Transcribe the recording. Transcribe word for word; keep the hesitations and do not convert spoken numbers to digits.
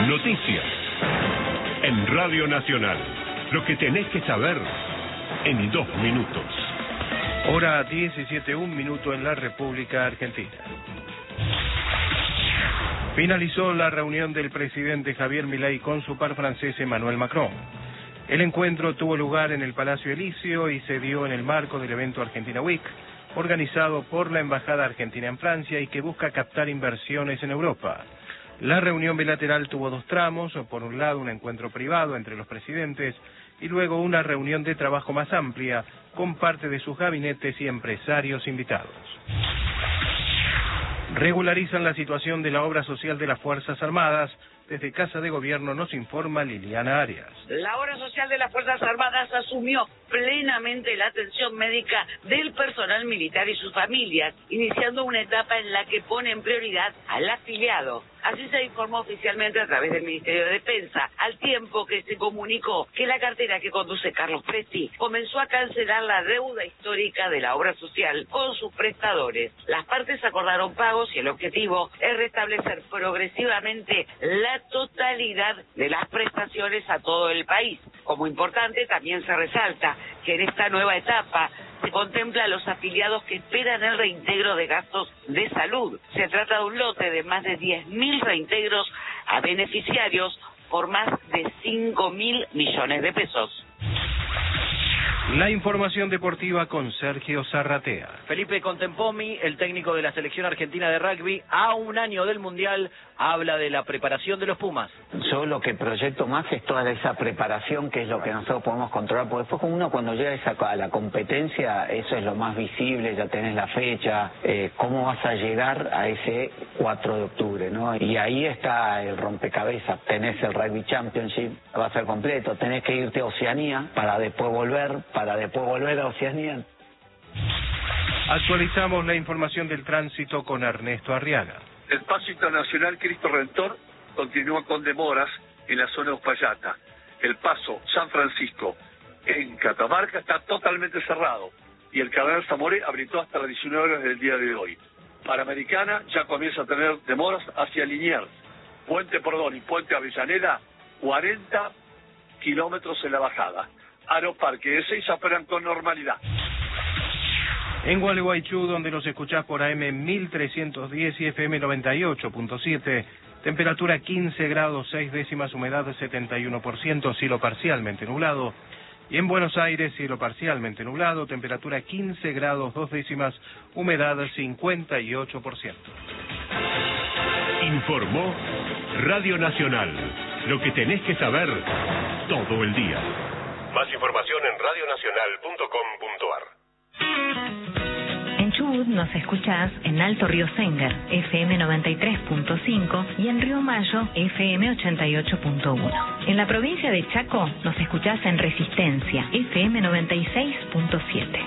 Noticias. En Radio Nacional. Lo que tenés que saber en dos minutos. Hora diecisiete, un minuto en la República Argentina. Finalizó la reunión del presidente Javier Milei con su par francés Emmanuel Macron. El encuentro tuvo lugar en el Palacio Elíseo y se dio en el marco del evento Argentina Week, organizado por la Embajada Argentina en Francia y que busca captar inversiones en Europa. La reunión bilateral tuvo dos tramos, por un lado un encuentro privado entre los presidentes y luego una reunión de trabajo más amplia con parte de sus gabinetes y empresarios invitados. Regularizan la situación de la obra social de las Fuerzas Armadas. Desde Casa de Gobierno nos informa Liliana Arias. La obra social de las Fuerzas Armadas asumió plenamente la atención médica del personal militar y sus familias, iniciando una etapa en la que pone en prioridad al afiliado. Así se informó oficialmente a través del Ministerio de Defensa, al tiempo que se comunicó que la cartera que conduce Carlos Presti comenzó a cancelar la deuda histórica de la obra social con sus prestadores. Las partes acordaron pagos y el objetivo es restablecer progresivamente la totalidad de las prestaciones a todo el país. Como importante, también se resalta que en esta nueva etapa se contempla a los afiliados que esperan el reintegro de gastos de salud. Se trata de un lote de más de diez mil reintegros a beneficiarios por más de cinco mil millones de pesos. La información deportiva con Sergio Zarratea. Felipe Contempomi, el técnico de la selección argentina de rugby, a un año del Mundial, habla de la preparación de los Pumas. Yo lo que proyecto más es toda esa preparación, que es lo que nosotros podemos controlar, porque después uno cuando llega a, esa, a la competencia, eso es lo más visible, ya tenés la fecha, eh, cómo vas a llegar a ese cuatro de octubre, ¿no? Y ahí está el rompecabezas, tenés el Rugby Championship, va a ser completo, tenés que irte a Oceanía para después volver, para después volver a Oceanía. Actualizamos la información del tránsito con Ernesto Arriaga. El paso internacional Cristo Redentor continúa con demoras en la zona de Uspallata. El paso San Francisco en Catamarca está totalmente cerrado y el Cardenal Zamoré habilitó hasta las diecinueve horas del día de hoy. Panamericana ya comienza a tener demoras hacia Liniers. Puente Pordón y Puente Avellaneda, cuarenta kilómetros en la bajada. Aeroparque ese se operan con normalidad. En Gualeguaychú, donde los escuchás por A M mil trescientos diez y F M noventa y ocho punto siete, temperatura quince grados seis décimas, humedad setenta y uno por ciento, cielo parcialmente nublado. Y en Buenos Aires, cielo parcialmente nublado, temperatura quince grados dos décimas, humedad cincuenta y ocho por ciento. Informó Radio Nacional. Lo que tenés que saber todo el día. Más información en radio nacional punto com punto a r. En Chubut nos escuchás en Alto Río Sengar, F M noventa y tres punto cinco y en Río Mayo, F M ochenta y ocho punto uno. En la provincia de Chaco nos escuchás en Resistencia, F M noventa y seis punto siete.